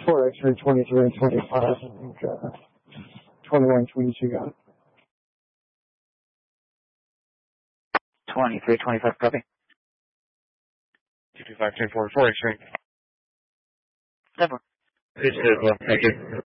4 X-ray 23 and 25. I think 21, 22 got it. 23, 25, copy. 225, 10-4, 4 X-ray. 7. Thank you.